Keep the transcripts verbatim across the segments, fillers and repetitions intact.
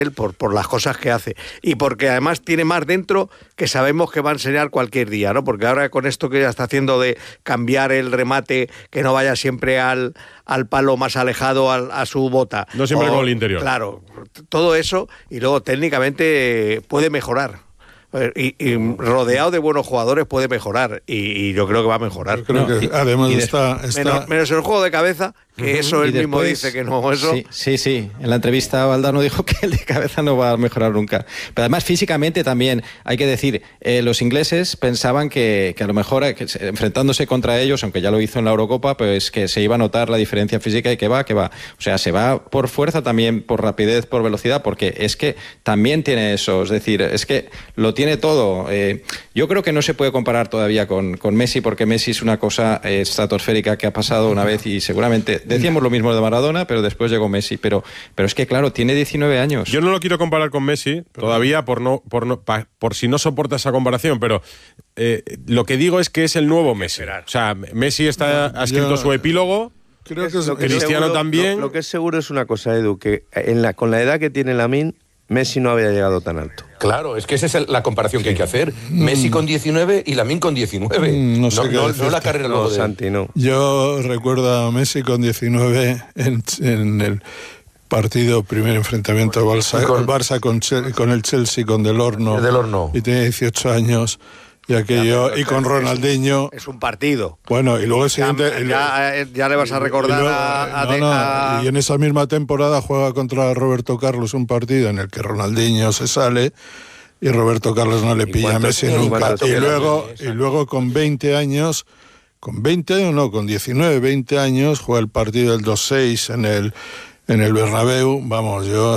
Por, por las cosas que hace y porque además tiene más dentro que sabemos que va a enseñar cualquier día, ¿no? Porque ahora con esto que ya está haciendo de cambiar el remate, que no vaya siempre al, al palo más alejado al, a su bota. No siempre o, con el interior. Claro, todo eso y luego técnicamente puede mejorar. Y, y rodeado de buenos jugadores puede mejorar y, y yo creo que va a mejorar. Creo no, que y, además y está, está... Menos, menos el juego de cabeza, que uh-huh. eso él mismo dice que no. Eso... Sí, sí, sí. En la entrevista Valdano dijo que el de cabeza no va a mejorar nunca. Pero además físicamente también hay que decir, eh, los ingleses pensaban que, que a lo mejor que, enfrentándose contra ellos, aunque ya lo hizo en la Eurocopa, pues que se iba a notar la diferencia física y que va, que va. O sea, se va por fuerza también, por rapidez, por velocidad, porque es que también tiene eso. Es decir, es que lo tiene todo. Eh, yo creo que no se puede comparar todavía con, con Messi, porque Messi es una cosa eh, estratosférica que ha pasado una vez y seguramente decíamos lo mismo de Maradona, pero después llegó Messi. Pero, pero es que, claro, tiene diecinueve años. Yo no lo quiero comparar con Messi todavía por no, por no, pa, por si no soporta esa comparación, pero eh, lo que digo es que es el nuevo Messi. O sea, Messi está, ha escrito yo, su epílogo. Creo que es, lo que Cristiano seguro, también. Lo, lo que es seguro es una cosa, Edu, que en la, con la edad que tiene Lamine, Messi no había llegado tan alto. Claro, es que esa es la comparación sí. que hay que hacer. Mm. Messi con diecinueve y Lamine con diecinueve. Mm, no, sé no, no, no la carrera no, luego de... Santi, no. Yo recuerdo a Messi con diecinueve en, en el partido, primer enfrentamiento del Barça, con, el Barça con, con el Chelsea, con Del Horno. Del Horno. Y tenía dieciocho años. Y aquello, y con Ronaldinho. Es un partido. Bueno, y luego el siguiente. Ya, ya, ya le vas a recordar y luego, a, a, no, no, a. Y en esa misma temporada juega contra Roberto Carlos un partido en el que Ronaldinho se sale y Roberto Carlos no le pilla a Messi nunca. Y luego, y luego con veinte años, con veinte años, no, con diecinueve, veinte años, juega el partido del dos seis en el, en el Bernabéu. Vamos, yo.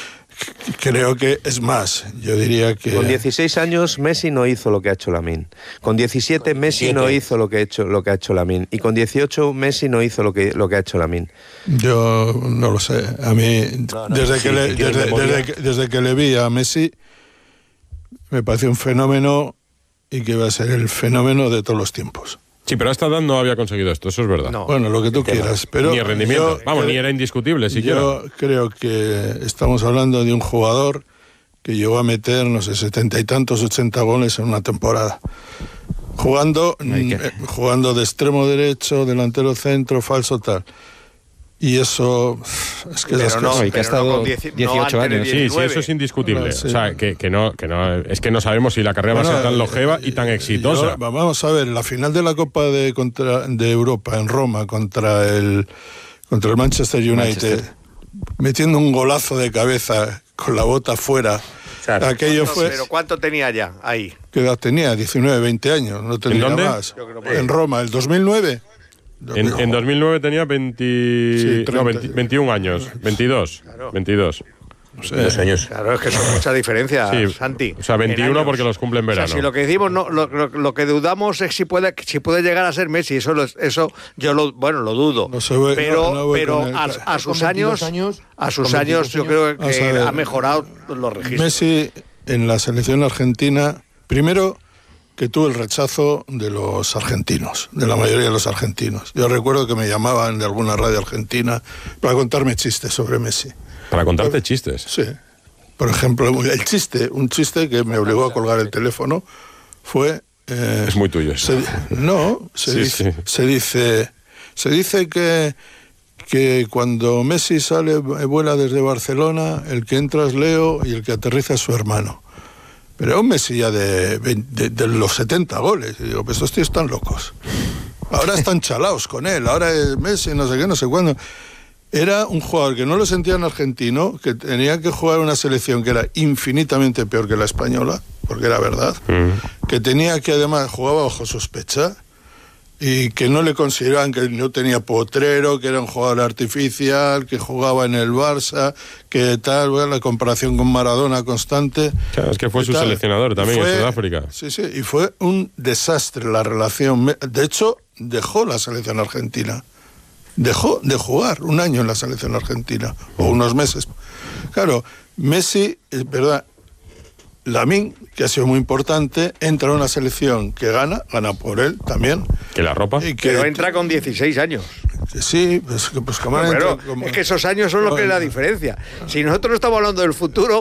Creo que es más, yo diría que... Con dieciséis años Messi no hizo lo que ha hecho Lamine. Con diecisiete Messi no hizo lo que ha hecho, lo que ha hecho Lamine. Y con dieciocho Messi no hizo lo que, lo que ha hecho Lamine. Yo no lo sé. A mí, no, no, desde, sí, que le, desde, desde, que, desde que le vi a Messi, me pareció un fenómeno y que va a ser el fenómeno de todos los tiempos. Sí, pero a esta edad no había conseguido esto, eso es verdad. No, bueno, lo que tú quieras, pero... Ni el rendimiento, yo, vamos, creo, ni era indiscutible siquiera. Yo creo que estamos hablando de un jugador que llegó a meter, no sé, setenta y tantos, ochenta goles en una temporada. Jugando, que... eh, jugando de extremo derecho, delantero centro, falso, tal. Y eso es que, es no, que, que ha estado no dieci, dieciocho no años. Sí, sí, eso es indiscutible. No, sí. O sea, que, que, no, que no, es que no sabemos si la carrera bueno, va a ser tan longeva y tan exitosa. Yo, vamos a ver, la final de la Copa de, contra, de Europa en Roma contra el, contra el Manchester United, Manchester. metiendo un golazo de cabeza con la bota fuera. Claro. Aquello fue... ¿Pero cuánto tenía ya ahí? ¿Qué edad tenía? diecinueve, veinte años, no tenía ¿En dónde? más. En Roma, el dos mil nueve. En, en dos mil nueve tenía veinte, sí, no, veinte, veintiún años, veintidós, claro. veintidós. No sé. Dos años. Claro, es que son mucha diferencia, sí, Santi. O sea, veintiuno porque los cumple en verano. O sea, si lo que decimos, no, lo, lo, lo que dudamos es si puede, si puede llegar a ser Messi. Eso, lo, eso yo lo, bueno, lo dudo. No se ve, pero, no, no pero a, a sus años, años, a sus años, yo creo que ver, ha mejorado los registros. Messi en la selección argentina, primero, que tuvo el rechazo de los argentinos, de la mayoría de los argentinos. Yo recuerdo que me llamaban de alguna radio argentina para contarme chistes sobre Messi. ¿Para contarte Pero, chistes? Sí. Por ejemplo, el chiste, un chiste que me obligó a colgar el teléfono fue... Eh, es muy tuyo eso. Se, no, se, sí, dice, sí. se dice se dice que, que cuando Messi sale, vuela desde Barcelona, el que entra es Leo y el que aterriza es su hermano. Pero un Messi ya de, de, de los setenta goles. Y digo, pues estos tíos están locos. Ahora están chalaos con él. Ahora es Messi, no sé qué, no sé cuándo. Era un jugador que no lo sentían argentino, que tenía que jugar una selección que era infinitamente peor que la española, porque era verdad. Mm. Que tenía que además jugaba bajo sospecha y que no le consideraban que no tenía potrero, que era un jugador artificial, que jugaba en el Barça, que tal, bueno, la comparación con Maradona constante. Claro, es que fue su tal. seleccionador también fue, en Sudáfrica. Sí, sí, y fue un desastre la relación. De hecho, dejó la selección argentina. Dejó de jugar un año en la selección argentina, o unos meses. Claro, Messi, es verdad, Lamine, que ha sido muy importante, entra en una selección que gana, gana por él también. ¿Que la ropa? Y que Pero entra con dieciséis años. Sí, pues, pues bueno, entra, como, es que esos años son lo que es la diferencia. Si nosotros no estamos hablando del futuro,